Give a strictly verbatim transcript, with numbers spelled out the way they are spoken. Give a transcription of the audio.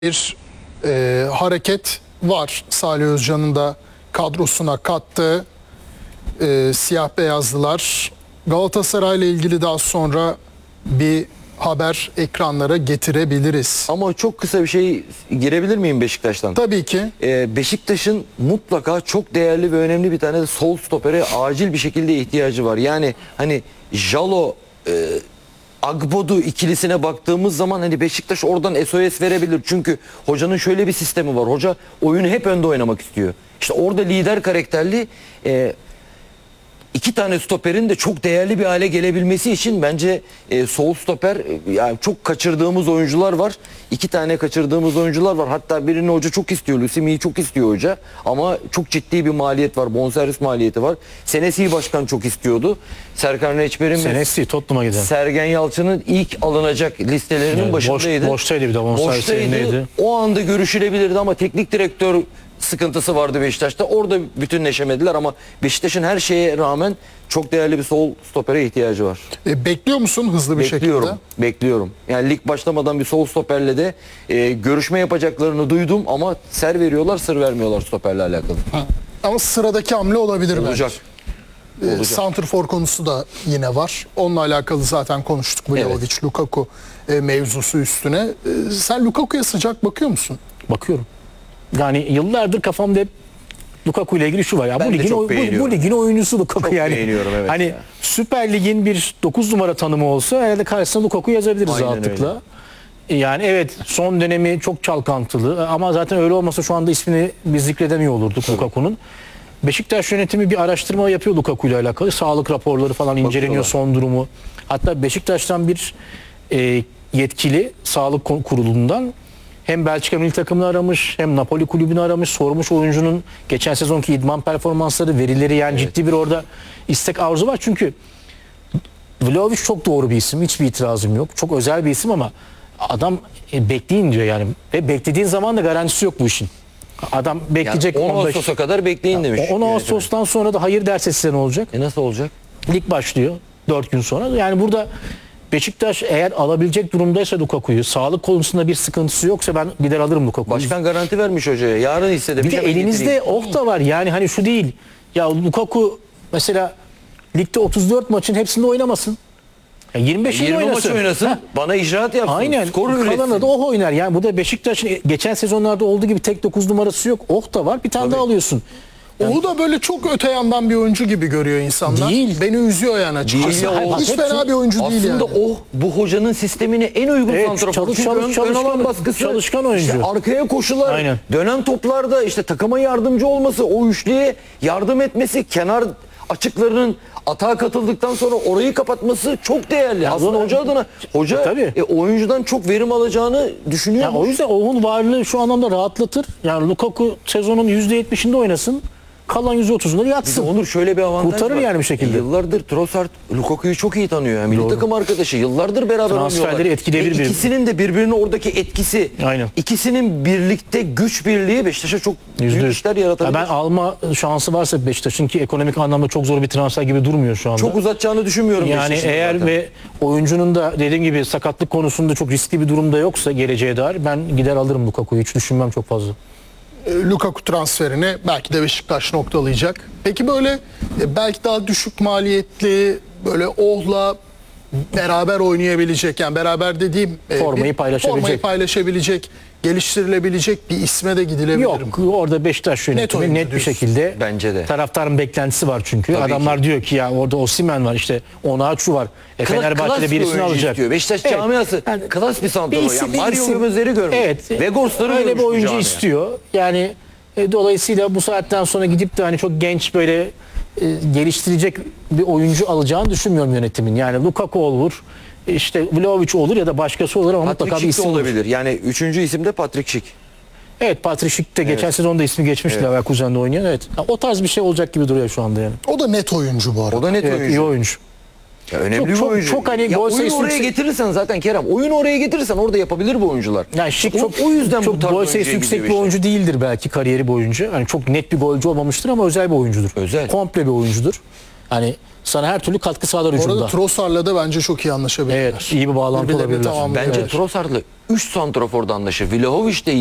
bir e, hareket var. Salih Özcan'ın da kadrosuna kattığı e, siyah beyazlılar. Galatasaray ile ilgili daha sonra bir haber ekranlara getirebiliriz. Ama çok kısa bir şey girebilir miyim Beşiktaş'tan? Tabii ki. Ee, Beşiktaş'ın mutlaka çok değerli ve önemli bir tane de sol stopere acil bir şekilde ihtiyacı var. Yani hani Jalo e, Agbodu ikilisine baktığımız zaman hani Beşiktaş oradan S O S verebilir. Çünkü hocanın şöyle bir sistemi var. Hoca oyunu hep önde oynamak istiyor. İşte orada lider karakterli e, İki tane stoperin de çok değerli bir hale gelebilmesi için bence e, sol stoper e, yani çok kaçırdığımız oyuncular var. İki tane kaçırdığımız oyuncular var. Hatta birini hoca çok istiyor. Lusimi'yi çok istiyor hoca. Ama çok ciddi bir maliyet var. Bonservis maliyeti var. Senesi'yi başkan çok istiyordu. Serkan Reçber'in Senesi Tottenham'a giden. Sergen Yalçın'ın ilk alınacak listelerinin Yani başındaydı. Boş, boştaydı bir de bonservis elindeydi. O anda görüşülebilirdi ama teknik direktör sıkıntısı vardı Beşiktaş'ta. Orada bütünleşemediler ama Beşiktaş'ın her şeye rağmen çok değerli bir sol stopere ihtiyacı var. E, bekliyor musun hızlı bir Bekliyorum. şekilde? Bekliyorum. Yani lig başlamadan bir sol stoperle de e, görüşme yapacaklarını duydum ama ser veriyorlar, sır vermiyorlar stoperle alakalı. Ha. Ama sıradaki hamle olabilir Olacak. bence. Olacak. Santrfor konusu da yine var. Onunla alakalı zaten konuştuk. Vlahovic, Evet. Lukaku e, mevzusu üstüne. E, sen Lukaku'ya sıcak bakıyor musun? Bakıyorum. Yani yıllardır kafamda hep Lukaku ile ilgili şu var. Ya Ben bu de ligin çok oy- bu, beğeniyorum. bu ligin oyuncusu Lukaku Çok yani. beğeniyorum, evet Hani ya. Süper Lig'in bir dokuz numara tanımı olsa herhalde karşısına Lukaku yazabiliriz Aynen rahatlıkla. Yani evet son dönemi çok çalkantılı ama zaten öyle olmasa şu anda ismini biz zikredemiyor olurduk Lukaku'nun. Beşiktaş yönetimi bir araştırma yapıyor Lukaku ile alakalı. Sağlık raporları falan inceleniyor, son durumu. Hatta Beşiktaş'tan bir e, yetkili sağlık kon- kurulundan hem Belçika milli takımını aramış hem Napoli kulübünü aramış, sormuş oyuncunun geçen sezonki idman performansları, verileri, yani Evet. ciddi bir orada istek arzu var. Çünkü Vlahovic çok doğru bir isim, hiçbir itirazım yok. Çok özel bir isim ama adam e, bekleyin diyor yani. Ve beklediğin zaman da garantisi yok bu işin. Adam bekleyecek Yani on on beş Ağustos'a kadar bekleyin demiş. on Ağustos'tan sonra da hayır derse size ne olacak? E nasıl olacak? Lig başlıyor dört gün sonra. Yani burada Beşiktaş eğer alabilecek durumdaysa Lukaku'yu, sağlık konusunda bir sıkıntısı yoksa ben gider alırım Lukaku'yu. Başkan garanti vermiş hocaya. Yarın Bir hissedemiş. de elinizde oh da var. Yani hani şu değil. Ya Lukaku mesela ligde otuz dört maçın hepsinde oynamasın. Ya yirmi beşinde yirmi maç oynasın. oynasın. Heh. Bana icraat yapsın. Aynen. Skor Kalanı üretsin. da oh oynar. Yani bu da Beşiktaş'ın geçen sezonlarda olduğu gibi tek dokuz numarası yok. Oh da var. Bir tane Tabii. daha alıyorsun. O da böyle çok öte yandan bir oyuncu gibi görüyor insanlar. Değil. Beni üzüyor yani açıkçası. Değil ya, o- Hiç hep- fena bir oyuncu değil yani. Aslında o bu hocanın sistemine en uygun Evet, santrafor. çalış- Çünkü çalış- ön- ön çalışkan- alan baskısı, çalışkan oyuncu. işte arkaya koşular, Aynen. dönen toplarda işte takıma yardımcı olması, o üçlüye yardım etmesi, kenar açıklarının atağa katıldıktan sonra orayı kapatması çok değerli. Aslında bunu- hoca adına hoca Tabii. e, oyuncudan çok verim alacağını düşünüyor. Yani o yüzden Oh'un varlığı şu anlamda rahatlatır. Yani Lukaku sezonun yüzde yetmişinde oynasın. Kalan yüzde otuzunda yatsın. Onur şöyle bir avantaj Kurtarır var. yani bir şekilde. E, yıllardır Trossard Lukaku'yu çok iyi tanıyor. Yani milli takım arkadaşı. Yıllardır beraber Transferleri oynuyorlar. etkileyebilir Ve bir- İkisinin de birbirine oradaki etkisi. Aynen. İkisinin birlikte güç birliği Beşiktaş'a çok Yüzde büyük yüz. işler Ya yaratabilir. ben alma şansı varsa Beşiktaş'ın, ki ekonomik anlamda çok zor bir transfer gibi durmuyor şu anda. Çok uzatacağını düşünmüyorum. Yani Beşiktaş'ın eğer zaten. ve oyuncunun da dediğim gibi sakatlık konusunda çok riskli bir durumda yoksa geleceğe dair ben gider alırım Lukaku'yu. Hiç düşünmem çok fazla. E, Lukaku transferini belki de Beşiktaş noktalayacak. Peki böyle e, belki daha düşük maliyetli böyle Oh'la beraber oynayabilecek, yani beraber dediğim e, Formayı bir- paylaşabilecek. formayı paylaşabilecek, geliştirilebilecek bir isme de gidilebilir Yok, mi? orada Beşiktaş yönetimi oyuncu net, bir diyorsun. şekilde Bence de. taraftarın beklentisi var çünkü. Tabii Adamlar ki. diyor ki ya orada Osimhen var, işte Onaçu var. E, Klas- Fenerbahçe'de klas bir birisini oyuncu alacak. istiyor. Beşiktaş Evet. camiası Yani klas bir santrafor. isim- Yani Mario isim- Göbezleri görmüş. Evet. Vegors'ları öyle bir görmüş bu oyuncu camia. istiyor. Yani e, dolayısıyla bu saatten sonra gidip de hani çok genç böyle e, geliştirecek bir oyuncu alacağını düşünmüyorum yönetimin. Yani Lukaku olur, işte Vlahovic olur ya da başkası olur ama Patrick mutlaka bir Schick de isim olur. olabilir. Yani üçüncü isim de Patrick Schick. Evet, Patrick Schick de geçen sezonda ismi geçmişti, Evet. Leverkusen'de oynayan. Evet. Ya, o tarz bir şey olacak gibi duruyor şu anda yani. O da net oyuncu bu arada. O da net Evet, oyuncu. iyi oyuncu. Ya önemli Çok- bir çok- oyuncu. çok hani ya gol oyunu sayısı oraya yüksek- getirirsen zaten Kerem, oyunu oraya getirirsen orada yapabilir bu oyuncular. Yani Schick O- çok o yüzden çok bu tarz gol sayısı oyuncuya yüksek bir gidiyor oyuncu değildir belki kariyeri boyunca. Hani çok net bir golcü olmamıştır ama özel bir oyuncudur. Özel. Komple bir oyuncudur. Hani sana her türlü katkı sağlar Bu hücumda. arada Trossard'la da bence çok iyi anlaşabilirler. Evet, iyi bir bağlantı Birbirlerini olabilirler. tamamlıyorlar. Bence Trossard'la üç santraforda anlaşır. Vlahovic de